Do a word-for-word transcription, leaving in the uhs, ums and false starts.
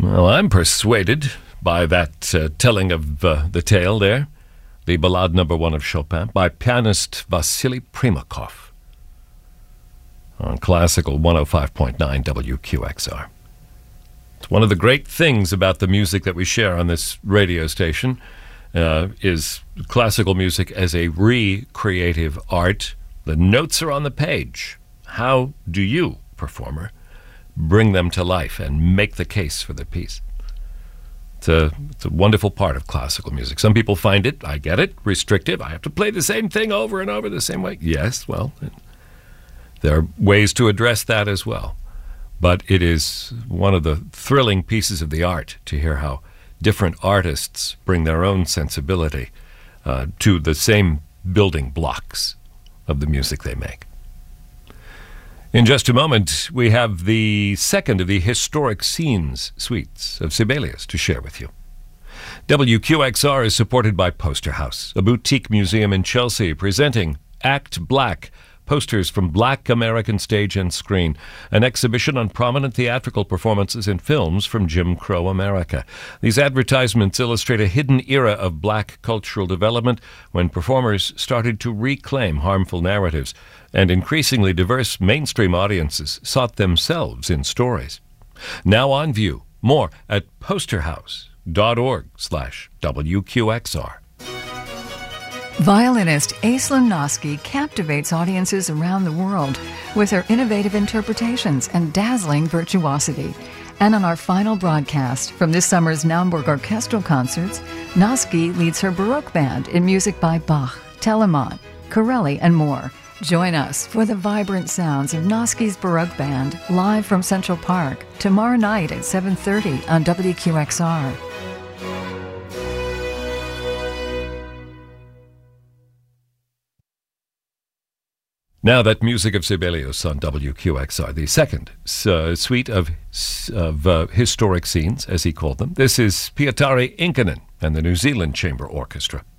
Well, I'm persuaded by that uh, telling of uh, the tale there, the Ballade Number One of Chopin, by pianist Vasily Primakov on Classical one oh five point nine W Q X R. It's one of the great things about the music that we share on this radio station uh, is classical music as a recreative art. The notes are on the page. How do you, performer, bring them to life and make the case for the piece? It's a, it's a wonderful part of classical music. Some people find it, I get it, restrictive. I have to play the same thing over and over the same way. Yes, well, there are ways to address that as well. But it is one of the thrilling pieces of the art to hear how different artists bring their own sensibility uh, to the same building blocks of the music they make. In just a moment, we have the second of the historic scenes suites of Sibelius to share with you. W Q X R is supported by Poster House, a boutique museum in Chelsea presenting Act Black, posters from Black American stage and screen, an exhibition on prominent theatrical performances in films from Jim Crow America. These advertisements illustrate a hidden era of black cultural development when performers started to reclaim harmful narratives, and increasingly diverse mainstream audiences sought themselves in stories. Now on view, more at posterhouse.org slash WQXR. Violinist Aislinn Noski captivates audiences around the world with her innovative interpretations and dazzling virtuosity. And on our final broadcast from this summer's Naumburg Orchestral Concerts, Noski leads her Baroque band in music by Bach, Telemann, Corelli, and more. Join us for the vibrant sounds of Noski's Baroque Band live from Central Park tomorrow night at seven thirty on W Q X R. Now that music of Sibelius on W Q X R, the second uh, suite of, of uh, historic scenes, as he called them. This is Pietari Inkinen and the New Zealand Chamber Orchestra.